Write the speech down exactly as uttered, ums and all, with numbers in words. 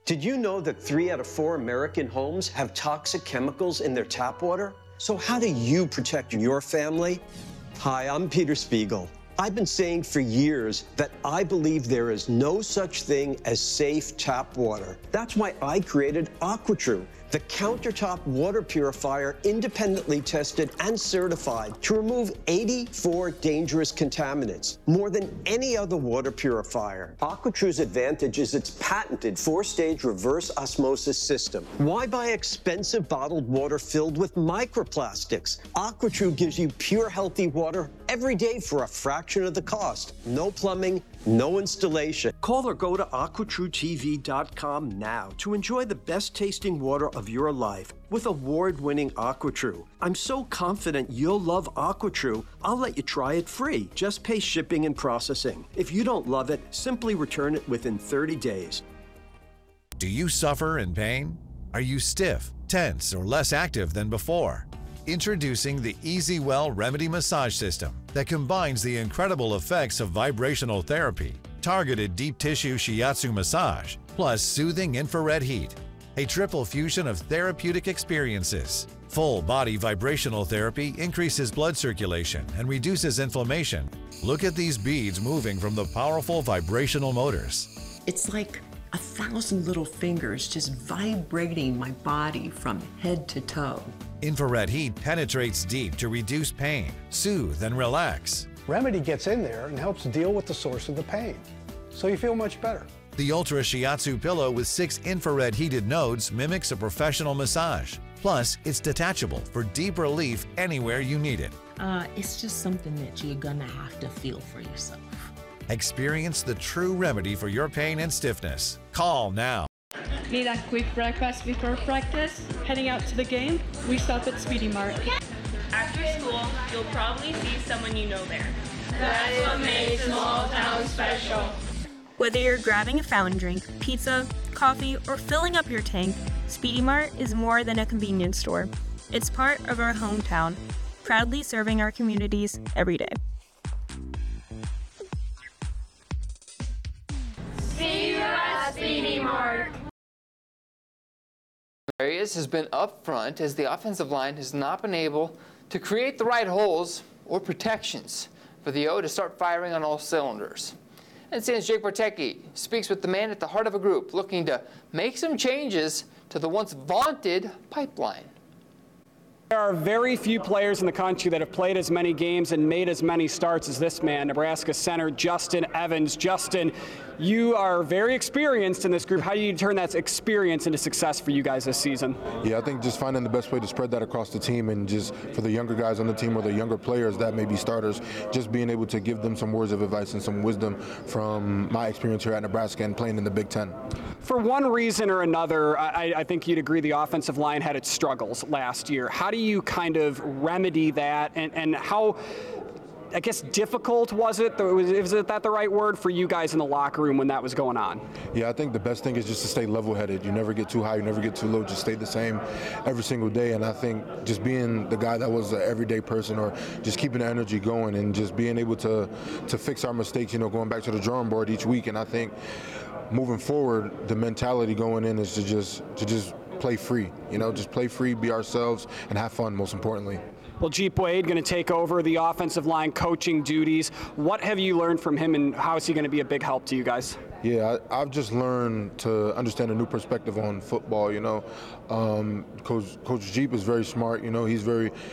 Did you know that three out of four American homes have toxic chemicals in their tap water? So how do you protect your family? Hi, I'm Peter Spiegel. I've been saying for years that I believe there is no such thing as safe tap water. That's why I created AquaTrue, the countertop water purifier independently tested and certified to remove eighty-four dangerous contaminants, more than any other water purifier. AquaTrue's advantage is its patented four-stage reverse osmosis system. Why buy expensive bottled water filled with microplastics? AquaTrue gives you pure, healthy water every day for a fraction of the cost. No plumbing, no installation. Call or go to aqua true T V dot com now to enjoy the best tasting water of your life with award-winning AquaTrue. I'm so confident you'll love AquaTrue, I'll let you try it free. Just pay shipping and processing. If you don't love it, simply return it within thirty days. Do you suffer in pain? Are you stiff, tense, or less active than before? Introducing the EasyWell Remedy Massage System that combines the incredible effects of vibrational therapy, targeted deep tissue shiatsu massage, plus soothing infrared heat. A triple fusion of therapeutic experiences. Full body vibrational therapy increases blood circulation and reduces inflammation. Look at these beads moving from the powerful vibrational motors. It's like a thousand little fingers just vibrating my body from head to toe. Infrared heat penetrates deep to reduce pain, soothe, and relax. Remedy gets in there and helps deal with the source of the pain, so you feel much better. The Ultra Shiatsu pillow with six infrared heated nodes mimics a professional massage. Plus, it's detachable for deep relief anywhere you need it. Uh, it's just something that you're gonna have to feel for yourself. Experience the true remedy for your pain and stiffness. Call now. Need a quick breakfast before practice? Heading out to the game? We stop at Speedy Mart. After school, you'll probably see someone you know there. That's what makes small town special. Whether you're grabbing a fountain drink, pizza, coffee, or filling up your tank, Speedy Mart is more than a convenience store. It's part of our hometown, proudly serving our communities every day. See you at Speedy Mart. Areas has been up front as the offensive line has not been able to create the right holes or protections for the O to start firing on all cylinders. And since Jake Bartecki speaks with the man at the heart of a group looking to make some changes to the once vaunted pipeline. There are very few players in the country that have played as many games and made as many starts as this man, Nebraska center Justin Evans. Justin, you are very experienced in this group. How do you turn that experience into success for you guys this season? Yeah, I think just finding the best way to spread that across the team, and just for the younger guys on the team or the younger players that may be starters, just being able to give them some words of advice and some wisdom from my experience here at Nebraska and playing in the Big Ten. For one reason or another, I, I think you'd agree the offensive line had its struggles last year. How do you kind of remedy that, and, and how, I guess, difficult was it? Was, is it that the right word for you guys in the locker room when that was going on? Yeah, I think the best thing is just to stay level-headed. You never get too high, you never get too low, just stay the same every single day. And I think just being the guy that was an everyday person, or just keeping the energy going and just being able to, to fix our mistakes, you know, going back to the drawing board each week. And I think moving forward, the mentality going in is to just to just play free, you know, just play free, be ourselves, and have fun, most importantly. Well, Jeep Wade going to take over the offensive line coaching duties. What have you learned from him, and how is he going to be a big help to you guys? Yeah, I, I've just learned to understand a new perspective on football, you know. Um, Coach, Coach Jeep is very smart, you know, he's very